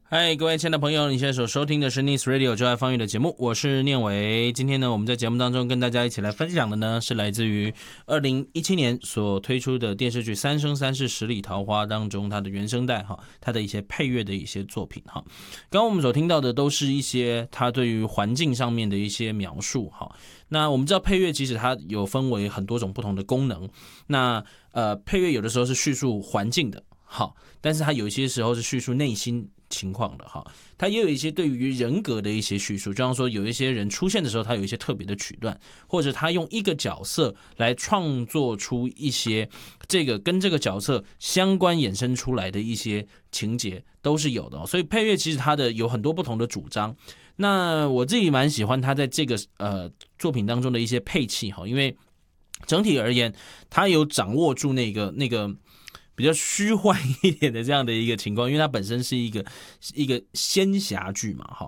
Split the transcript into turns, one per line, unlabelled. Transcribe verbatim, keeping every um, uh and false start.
嗨，各位亲爱的朋友，你现在所收听的是 Nice Radio 就爱方域的节目，我是念伟。今天呢，我们在节目当中跟大家一起来分享的呢，是来自于二零一七年所推出的电视剧《三生三世十里桃花》当中它的原声带哈，它的一些配乐的一些作品哈。刚刚我们所听到的都是一些它对于环境上面的一些描述哈。那我们知道配乐其实它有分为很多种不同的功能，那呃配乐有的时候是叙述环境的。好，但是它有一些时候是叙述内心情况的哈，它也有一些对于人格的一些叙述，就像说有一些人出现的时候，他有一些特别的曲段，或者他用一个角色来创作出一些这个跟这个角色相关衍生出来的一些情节都是有的、哦，所以配乐其实它的有很多不同的主张。那我自己蛮喜欢他在这个呃作品当中的一些配器哈，因为整体而言，他有掌握住那个那个。比较虚幻一点的这样的一个情况，因为它本身是一个一个仙侠剧嘛，哈，